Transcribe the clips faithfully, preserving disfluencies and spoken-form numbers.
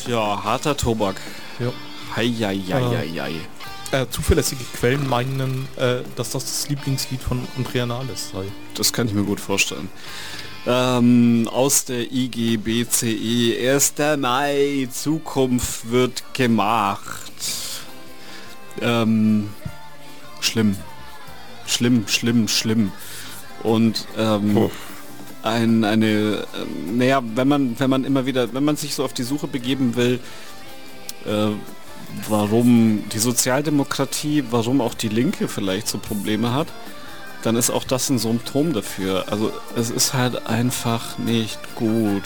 Ja, harter Tobak. Ja. Heieieiei. Äh, zuverlässige Quellen meinen, äh, dass das das Lieblingslied von Andrea Nahles sei. Das kann ich mir gut vorstellen. Ähm, aus der I G B C E, erster Mai, Zukunft wird gemacht. Ähm, schlimm. Schlimm, schlimm, schlimm. Und ähm, oh. ein, eine, äh, naja, wenn man, wenn man immer wieder, wenn man sich so auf die Suche begeben will, äh, warum die Sozialdemokratie, warum auch die Linke vielleicht so Probleme hat, dann ist auch das ein Symptom dafür. Also es ist halt einfach nicht gut.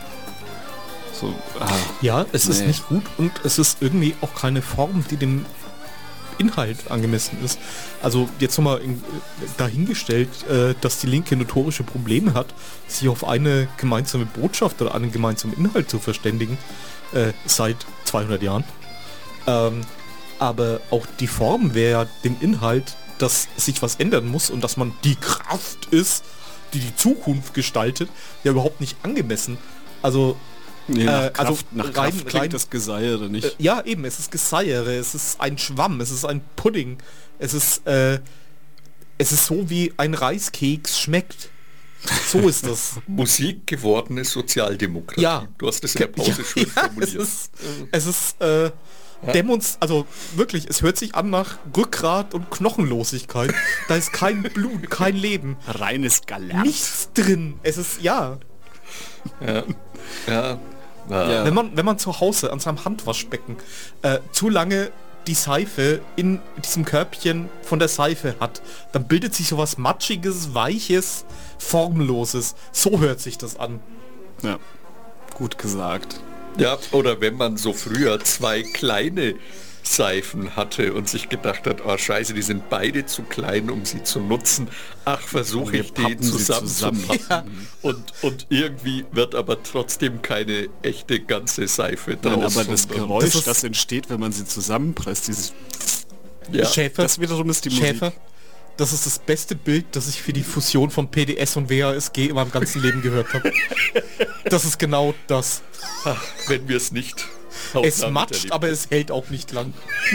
So, ah, ja, es nee. ist nicht gut und es ist irgendwie auch keine Form, die dem Inhalt angemessen ist. Also jetzt nochmal in, dahingestellt, äh, dass die Linke notorische Probleme hat, sich auf eine gemeinsame Botschaft oder einen gemeinsamen Inhalt zu verständigen, äh, seit zweihundert Jahren. Ähm, aber auch die Form wäre dem Inhalt, dass sich was ändern muss und dass man die Kraft ist, die die Zukunft gestaltet, ja überhaupt nicht angemessen. Also nee, nach äh, Kraft, also nach rein, Kraft klingt rein, das Geseiere nicht. Äh, ja eben, es ist Geseiere, es ist ein Schwamm, es ist ein Pudding, es ist äh, es ist so wie ein Reiskeks schmeckt. So ist das. Musik gewordene Sozialdemokratie. Ja. Du hast es in der Pause ja, schön ja, formuliert. Es ist, es ist äh, ja. Demonst also wirklich, es hört sich an nach Rückgrat und Knochenlosigkeit. Da ist kein Blut, kein Leben. Reines Galant. Nichts drin. Es ist, ja. Ja. Ja. Ja. Wenn man, wenn man zu Hause an seinem Handwaschbecken äh, zu lange die Seife in diesem Körbchen von der Seife hat, dann bildet sich sowas Matschiges, Weiches, Formloses. So hört sich das an. Ja, gut gesagt. Ja, oder wenn man so früher zwei kleine Seifen hatte und sich gedacht hat, oh scheiße, die sind beide zu klein, um sie zu nutzen. Ach, versuche ich die zusammenzupacken. Ja. Und, und irgendwie wird aber trotzdem keine echte ganze Seife draus. Nein, aber das Geräusch, das, das entsteht, wenn man sie zusammenpresst, dieses ja. Schäfer, das wiederum ist die Schäfer, Musik. Das ist das beste Bild, das ich für die Fusion von P D S und W A S G in meinem ganzen Leben gehört habe. Das ist genau das. Ach, wenn wir es nicht... Es matscht, aber es hält auch nicht lang.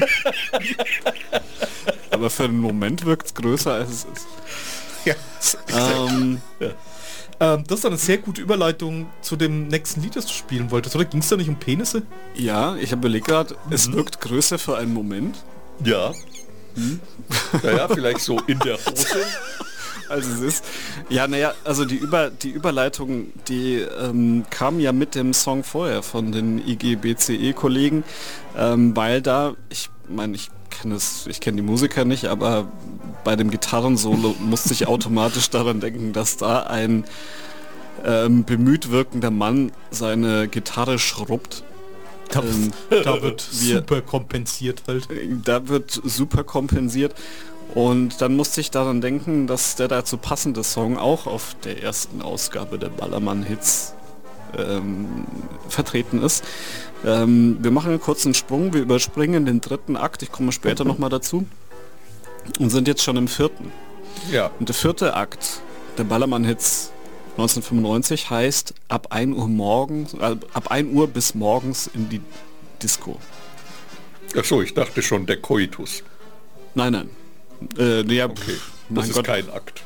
Aber für einen Moment wirkt es größer, als es ist. Ja. Ähm, ja. Ähm, das ist eine sehr gute Überleitung zu dem nächsten Lied, das du spielen wolltest, oder? Ging es da nicht um Penisse? Ja, ich habe überlegt gerade, mhm. es wirkt größer für einen Moment. Ja. Hm? Naja, vielleicht so in der Hose. Also es ist, ja, naja, also die, Über, die Überleitung, die ähm, kam ja mit dem Song vorher von den I G B C E-Kollegen, ähm, weil da, ich meine, ich kenne es, ich kenne die Musiker nicht, aber bei dem Gitarrensolo musste ich automatisch daran denken, dass da ein ähm, bemüht wirkender Mann seine Gitarre schrubbt. Da, ähm, da wird wir, super kompensiert halt. Da wird super kompensiert. Und dann musste ich daran denken, dass der dazu passende Song auch auf der ersten Ausgabe der Ballermann-Hits ähm, vertreten ist. Ähm, wir machen einen kurzen Sprung, wir überspringen den dritten Akt, ich komme später nochmal dazu, und sind jetzt schon im vierten. Ja. Und der vierte Akt der Ballermann-Hits neunzehnhundertfünfundneunzig heißt ab ein Uhr morgens, äh, ab ein Uhr bis morgens in die Disco. Ach so, ich dachte schon der Koitus. Nein, nein. Äh, ja, okay. Das ist Gott. Kein Akt.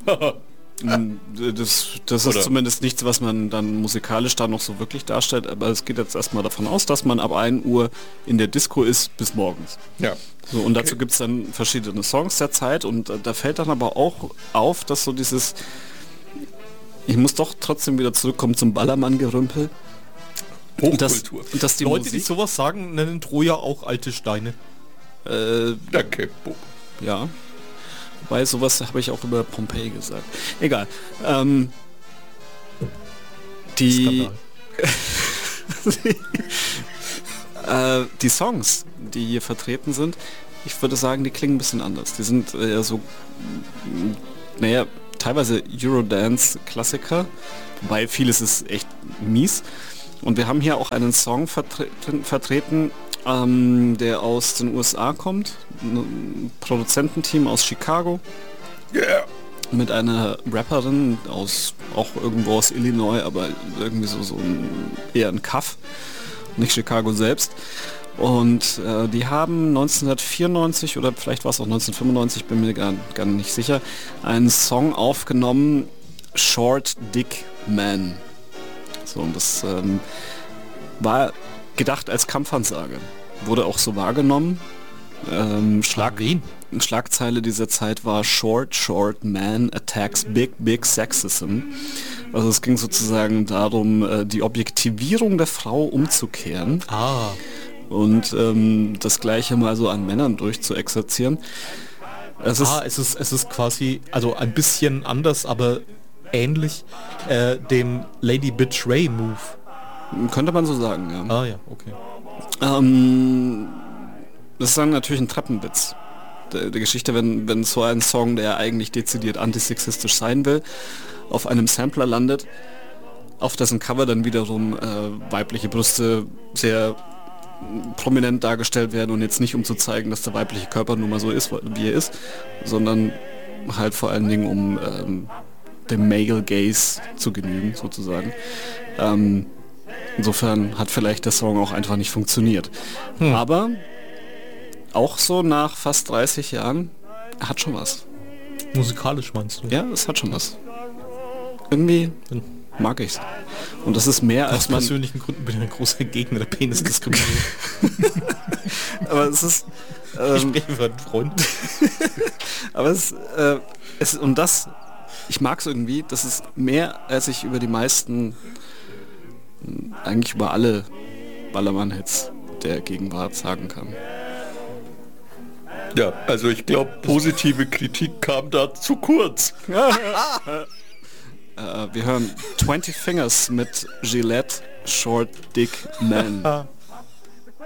das das ist zumindest nichts, was man dann musikalisch da noch so wirklich darstellt, aber es geht jetzt erstmal davon aus, dass man ab ein Uhr in der Disco ist bis morgens. Ja. So, und dazu okay. gibt es dann verschiedene Songs der Zeit und äh, da fällt dann aber auch auf, dass so dieses, ich muss doch trotzdem wieder zurückkommen zum Ballermann-Gerümpel. Hochkultur. Und dass die Leute, Musik, die sowas sagen, nennen Troja auch alte Steine. Äh, Danke, Bob. Ja. Wobei, sowas habe ich auch über Pompeii gesagt. Egal. Ähm, die, äh, die Songs, die hier vertreten sind, ich würde sagen, die klingen ein bisschen anders. Die sind äh, so, naja, teilweise Eurodance-Klassiker, wobei vieles ist echt mies. Und wir haben hier auch einen Song vertre vertreten, ähm, der aus den U S A kommt, ein Produzententeam aus Chicago, yeah. mit einer Rapperin aus, auch irgendwo aus Illinois, aber irgendwie so, so ein, eher ein Kaff. nicht Chicago selbst. Und äh, die haben neunzehnhundertvierundneunzig oder vielleicht war es auch neunzehnhundertfünfundneunzig, bin mir gar, gar nicht sicher, einen Song aufgenommen, Short Dick Man. So, und das ähm, war gedacht als Kampfansage. Wurde auch so wahrgenommen. Ähm, Schlag Schlagzeile dieser Zeit war Short, Short Man attacks Big, Big Sexism. Also es ging sozusagen darum, äh, die Objektivierung der Frau umzukehren. Ah. Und ähm, das Gleiche mal so an Männern durchzuexerzieren. Es ist, ah, es ist, es ist quasi, also ein bisschen anders, aber ähnlich äh, dem Lady Bitch Ray Move. Könnte man so sagen, ja. Ah ja, okay. Ähm, das ist dann natürlich ein Treppenwitz. Der, der Geschichte, wenn, wenn so ein Song, der eigentlich dezidiert antisexistisch sein will, auf einem Sampler landet, auf dessen Cover dann wiederum äh, weibliche Brüste sehr prominent dargestellt werden und jetzt nicht um zu zeigen, dass der weibliche Körper nun mal so ist, wie er ist, sondern halt vor allen Dingen um ähm, dem Male Gaze zu genügen, sozusagen. Ähm, insofern hat vielleicht der Song auch einfach nicht funktioniert. Hm. Aber auch so nach fast dreißig Jahren hat schon was. Musikalisch meinst du? Ja, es hat schon was. Irgendwie mag ich's. Und das ist mehr als man... Aus persönlichen Gründen bin ich ein großer Gegner der Penisdiskriminierung. Aber es ist... Ähm, ich spreche für einen Freund. Aber es, äh, es... Und das... Ich mag es irgendwie, das ist mehr, als ich über die meisten... Eigentlich über alle Ballermann-Hits der Gegenwart sagen kann. Ja, also ich glaube, positive Kritik kam da zu kurz. Uh, wir hören twenty Fingers mit Gillette Short Dick Man.